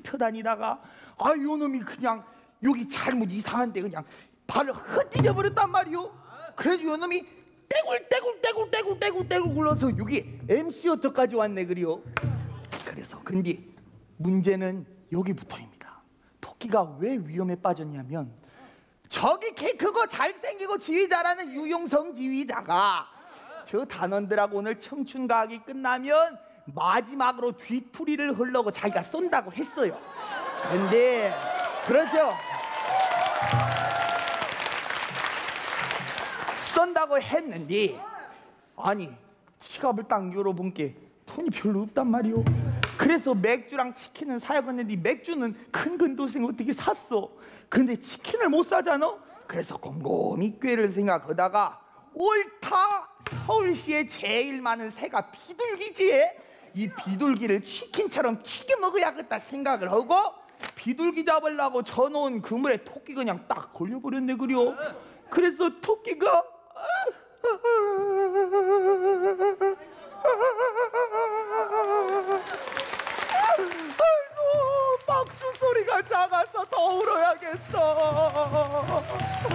펴다니다가 요놈이 그냥 여기 잘못 이상한데 그냥 발을 헛디뎌 버렸단 말이오. 그래서 요놈이 떼굴 굴러서 여기 MC어터까지 왔네 그리요. 그래서 근데 문제는 여기부터입니다. 토끼가 왜 위험에 빠졌냐면 저기 키 크고 잘생기고 지휘 잘하는 유용성 지휘자가 저 단원들하고 오늘 청춘가학이 끝나면 마지막으로 뒤풀이를 하려고 자기가 쏜다고 했어요. 근데 그렇죠, 쏜다고 했는데 아니 지갑을 딱 열어본 게 돈이 별로 없단 말이오. 그래서 맥주랑 치킨은 사야겠는데 맥주는 큰 근도생 어떻게 샀어. 근데 치킨을 못 사잖아. 그래서 곰곰이 꾀를 생각하다가 옳다, 서울시에 제일 많은 새가 비둘기지. 이 비둘기를 치킨처럼 튀겨 먹어야겠다 생각을 하고 비둘기 잡으려고 쳐놓은 그물에 토끼 그냥 딱 걸려버렸네 그려. 그래서 토끼가 아이고 박수 소리가 작아서 더 울어야겠어.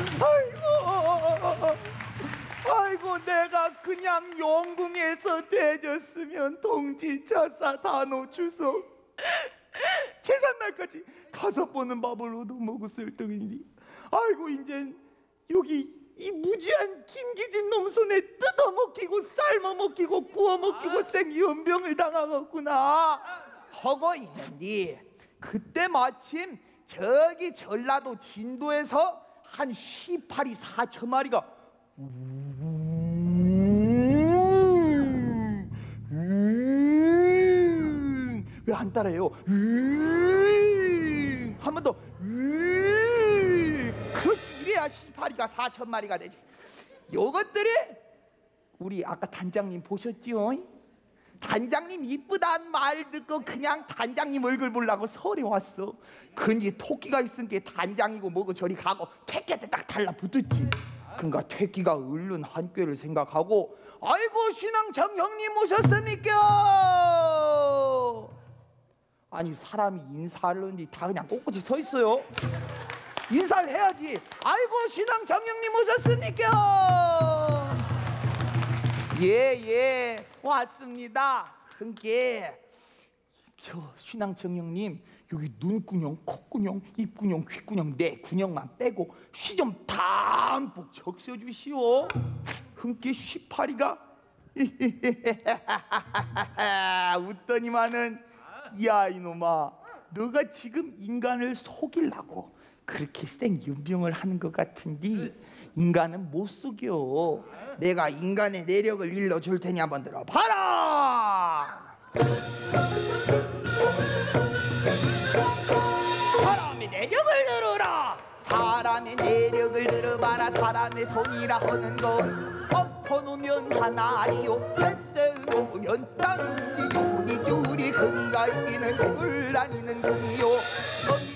아이고 내가 그냥 용궁에서 대졌으면 동지차사 단호 주석 제삿날까지 5번은 밥을 얻어먹었을 떡이니 아이고 이젠 여기 이 무지한 김기진 놈 손에 뜯어먹히고 삶아먹히고 구워먹히고 생연병을 당하겠구나 하고 있는데 그때 마침 저기 전라도 진도에서 한 쉬파리 4천 마리가 왜 안 따라해요? 한 번 더. 그렇지, 이래야 쉬파리가 4천 마리가 되지. 요것들이 우리 아까 단장님 보셨지요? 단장님 이쁘단 말 듣고 그냥 단장님 얼굴 보려고 서울에 왔어. 근데 토끼가 있으니까 단장이고 뭐고 저리 가고 퇴끼한테 딱 달라붙었지. 그러니까 퇴끼가 얼른 한 꾀를 생각하고 아이고 신앙 정형님 오셨습니까? 아니 사람이 인사를 하는데 다 그냥 꼿꼿이 서 있어요. 인사를 해야지. 아이고 신앙 정형님 오셨습니까? 예 왔습니다. 그게 저 신앙 정형님 여기 눈구녕, 콧구녕, 입구녕, 귓구녕 네 구녕만 빼고 쉬 좀 담뿍 적셔주시오. 흔께 쉬파리가 웃더니만은 야 이놈아 너가 지금 인간을 속이려고 그렇게 생연병을 하는 것 같은데 인간은 못 속여. 내가 인간의 내력을 일러줄 테니 한번 들어봐라. 사람의 내력을 들어라. 사람의 내력을 들어봐라. 사람의 손이라 하는 건 엎어놓으면 하나이요 햇새 놓으면 땅이 요리조리 금이가 있기는 금을 다니는 금이요